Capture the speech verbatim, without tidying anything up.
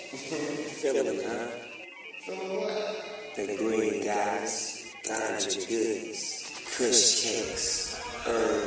Feeling, huh? Feeling what? The green goddess, ganja goodies, kush cakes, herbs.